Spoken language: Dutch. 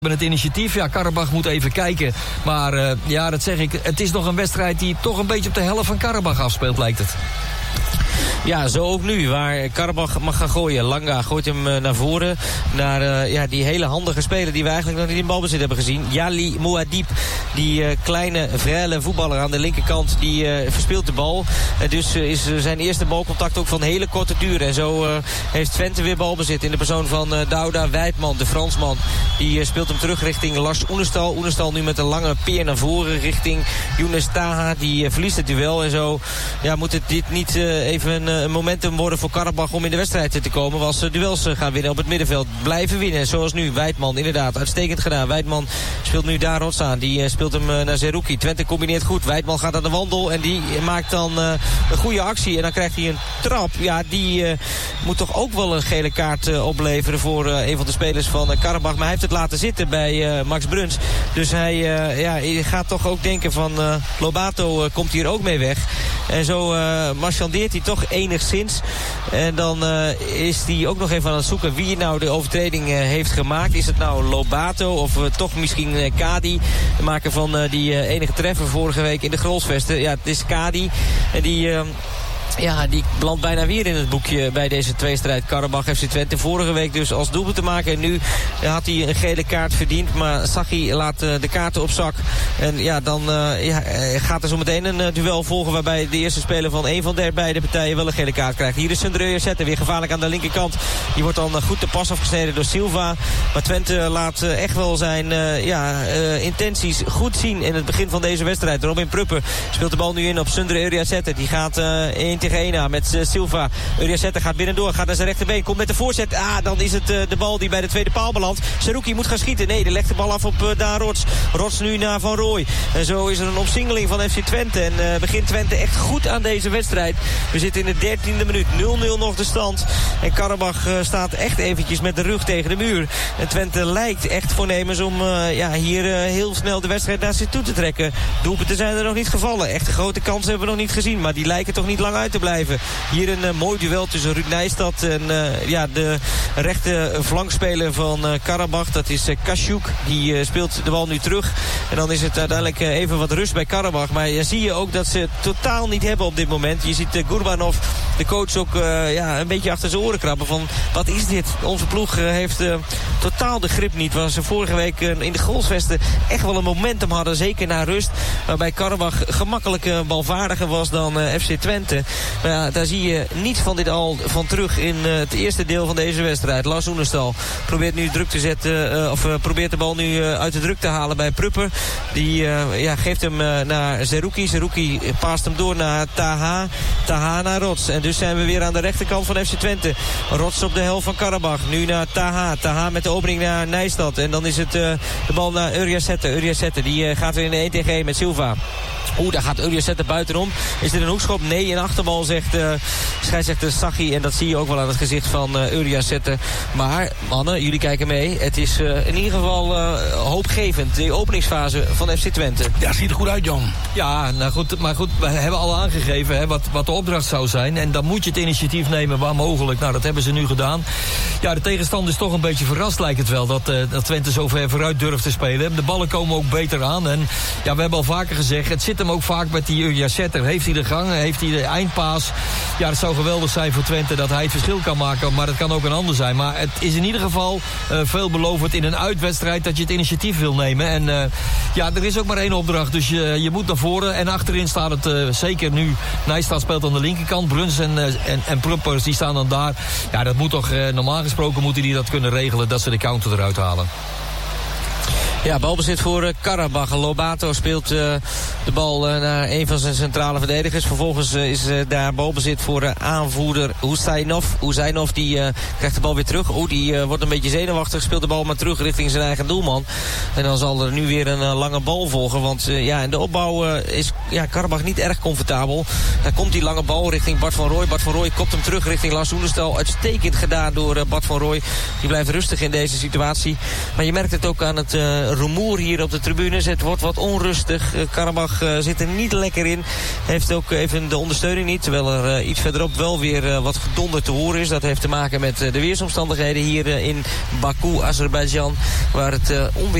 Het initiatief, ja, Karabach moet even kijken. Maar ja, dat zeg ik, het is nog een wedstrijd die toch een beetje op de helft van Karabach afspeelt, lijkt het. Ja, zo ook nu, waar Karabach mag gaan gooien. Langa gooit hem naar voren. Naar die hele handige speler die we eigenlijk nog niet in balbezit hebben gezien. Yali Mouadib, die kleine, vrije voetballer aan de linkerkant, die verspeelt de bal. Dus is zijn eerste balcontact ook van hele korte duur. En zo heeft Twente weer balbezit in de persoon van Douda Wijtman, de Fransman. Die speelt hem terug richting Lars Oenestal. Oenestal nu met een lange peer naar voren richting Younes Taha. Die verliest het duel. En zo moet het dit niet even een momentum worden voor Karabach om in de wedstrijd te komen. Was duels gaan winnen op het middenveld. Blijven winnen. Zoals nu. Wijtman inderdaad. Uitstekend gedaan. Wijtman speelt nu daar rots aan. Die speelt hem naar Zerouki. Twente combineert goed. Wijtman gaat aan de wandel. En die maakt dan een goede actie. En dan krijgt hij een trap. Ja, die moet toch ook wel een gele kaart opleveren voor een van de spelers van Karabach. Maar hij heeft het laten zitten bij Max Bruns. Dus hij gaat toch ook denken van Lobato komt hier ook mee weg. En zo marchandeert hij toch enigszins. En dan is hij ook nog even aan het zoeken wie nou de overtreding heeft gemaakt. Is het nou Lobato of toch misschien Kadi? De maker van die enige treffer vorige week in de Grolsvesten. Ja, het is Kadi. En die belandt bijna weer in het boekje bij deze tweestrijd. Karabach FC Twente vorige week dus als doelpunt te maken. En nu had hij een gele kaart verdiend. Maar Saghi laat de kaarten op zak. En dan gaat er zo meteen een duel volgen waarbij de eerste speler van een van de beide partijen wel een gele kaart krijgt. Hier is Sundreur zetten. Weer gevaarlijk aan de linkerkant. Die wordt dan goed te pas afgesneden door Silva. Maar Twente laat echt wel zijn intenties goed zien in het begin van deze wedstrijd. Robin Pruppen speelt de bal nu in op Sundreur zetten. Die gaat 1 tegen 1 aan met Silva. Uriasette gaat binnendoor, gaat naar zijn rechterbeen, komt met de voorzet. Dan is het de bal die bij de tweede paal belandt. Zerouki moet gaan schieten. Nee, die legt de bal af op Daan Rots. Rots nu naar Van Rooij. En zo is er een opsingeling van FC Twente. En begint Twente echt goed aan deze wedstrijd. We zitten in de 13e minuut. 0-0 nog de stand. En Karabach staat echt eventjes met de rug tegen de muur. En Twente lijkt echt voornemens om hier heel snel de wedstrijd naar zich toe te trekken. Doelpunten zijn er nog niet gevallen. Echte grote kansen hebben we nog niet gezien. Maar die lijken toch niet lang uit te blijven. Hier een mooi duel tussen Ruud Nijstad en de rechte flankspeler van Karabach. Dat is Kashuk. Die speelt de bal nu terug. En dan is het uiteindelijk even wat rust bij Karabach. Maar zie je ook dat ze het totaal niet hebben op dit moment. Je ziet Gurbanov, de coach, ook een beetje achter zijn oren krabben. Van, wat is dit? Onze ploeg heeft totaal de grip niet. Waar ze vorige week in de Grolsvesten echt wel een momentum hadden. Zeker na rust. Waarbij Karabach gemakkelijk balvaardiger was dan FC Twente. Maar daar zie je niets van dit al van terug in het eerste deel van deze wedstrijd. Lars Oenestal probeert nu druk te zetten. Probeert de bal nu uit de druk te halen bij Prupper. Die geeft hem naar Zerouki. Zerouki paast hem door naar Taha. Taha naar Rots. En dus zijn we weer aan de rechterkant van FC Twente. Rots op de helft van Karabach. Nu naar Taha. Taha met de opening naar Nijstad. En dan is het de bal naar Uriasette. Uriasette die gaat weer in de 1 tegen 1 met Silva. Daar gaat Uriasette buitenom. Is dit een hoekschop? Nee, een achterbal, zegt scheidsrechter Saghi. En dat zie je ook wel aan het gezicht van Uriasette. Maar, mannen, jullie kijken mee. Het is in ieder geval hoopgevend. De openingsfase van FC Twente. Ja, ziet er goed uit, Jan. Ja, nou goed, maar goed, we hebben al aangegeven wat de opdracht zou zijn. En dan moet je het initiatief nemen waar mogelijk. Nou, dat hebben ze nu gedaan. Ja, de tegenstander is toch een beetje verrast, lijkt het wel. Dat Twente zo ver vooruit durft te spelen. De ballen komen ook beter aan. En ja, we hebben al vaker gezegd, het zit hem ook vaak met die Uriasette. Heeft hij de gang? Heeft hij de eindpaas? Ja, het zou geweldig zijn voor Twente dat hij het verschil kan maken. Maar het kan ook een ander zijn. Maar het is in ieder geval veelbelovend in een uitwedstrijd dat je het initiatief wil nemen. En er is ook maar één opdracht. Dus je moet naar voren. En achterin staat het zeker nu. Nijstad speelt aan de linkerkant. Bruns en Pruppers die staan dan daar. Ja, dat moet toch normaal gesproken moeten die dat kunnen regelen. Dat ze de counter eruit halen. Ja, balbezit voor Karabach. Lobato speelt de bal naar een van zijn centrale verdedigers. Vervolgens is daar balbezit voor aanvoerder Husainov die krijgt de bal weer terug. Die wordt een beetje zenuwachtig. Speelt de bal maar terug richting zijn eigen doelman. En dan zal er nu weer een lange bal volgen. Want in de opbouw is Karabach niet erg comfortabel. Daar komt die lange bal richting Bart van Rooij. Bart van Rooij kopt hem terug richting Lars Oenestal. Uitstekend gedaan door Bart van Rooij. Die blijft rustig in deze situatie. Maar je merkt het ook aan het rumoer hier op de tribunes. Het wordt wat onrustig. Karabach Karabach zit er niet lekker in. Heeft ook even de ondersteuning niet. Terwijl er iets verderop wel weer wat gedonder te horen is. Dat heeft te maken met de weersomstandigheden hier in Baku, Azerbeidzjan. Waar het onweer